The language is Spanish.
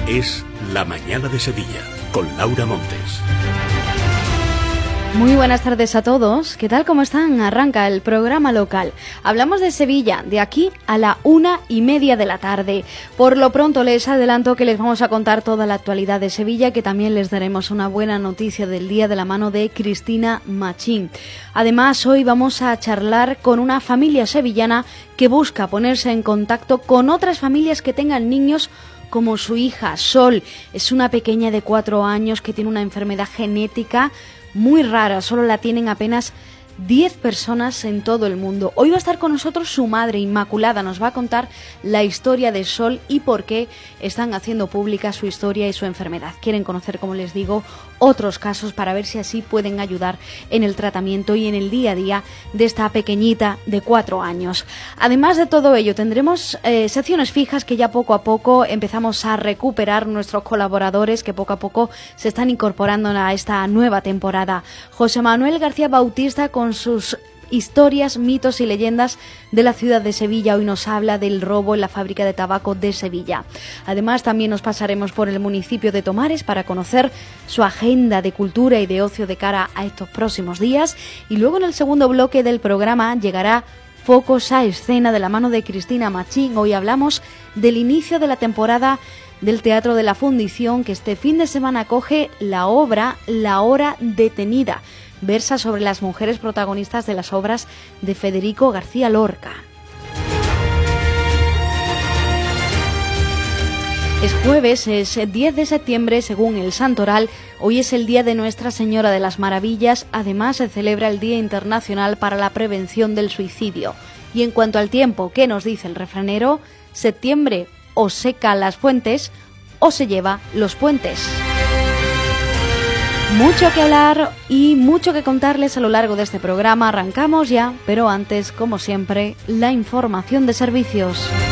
es La Mañana de Sevilla, con Laura Montes. Muy buenas tardes a todos. ¿Qué tal? ¿Cómo están? Arranca el programa local. Hablamos de Sevilla, de aquí a la 1:30 de la tarde. Por lo pronto les adelanto que les vamos a contar toda la actualidad de Sevilla, que también les daremos una buena noticia del día de la mano de Cristina Machín. Además, hoy vamos a charlar con una familia sevillana que busca ponerse en contacto con otras familias que tengan niños como su hija Sol. Es una pequeña de 4 años que tiene una enfermedad genética muy rara, solo la tienen apenas 10 personas en todo el mundo. Hoy va a estar con nosotros su madre, Inmaculada. Nos va a contar la historia de Sol y por qué están haciendo pública su historia y su enfermedad. Quieren conocer, como les digo, otros casos para ver si así pueden ayudar en el tratamiento y en el día a día de esta pequeñita de 4 años. Además de todo ello, tendremos secciones fijas que ya poco a poco empezamos a recuperar, nuestros colaboradores que poco a poco se están incorporando a esta nueva temporada. José Manuel García Bautista con sus historias, mitos y leyendas de la ciudad de Sevilla. Hoy nos habla del robo en la fábrica de tabaco de Sevilla. Además, también nos pasaremos por el municipio de Tomares para conocer su agenda de cultura y de ocio de cara a estos próximos días. Y luego, en el segundo bloque del programa, llegará Focos a Escena de la mano de Cristina Machín. Hoy hablamos del inicio de la temporada del Teatro de la Fundición, que este fin de semana acoge la obra La Hora Detenida. Versa sobre las mujeres protagonistas de las obras de Federico García Lorca. Es jueves, es 10 de septiembre según el Santoral. Hoy es el día de Nuestra Señora de las Maravillas. Además se celebra el Día Internacional para la Prevención del Suicidio. Y en cuanto al tiempo, ¿qué nos dice el refranero? Septiembre o seca las fuentes o se lleva los puentes. Mucho que hablar y mucho que contarles a lo largo de este programa. Arrancamos ya, pero antes, como siempre, la información de servicios.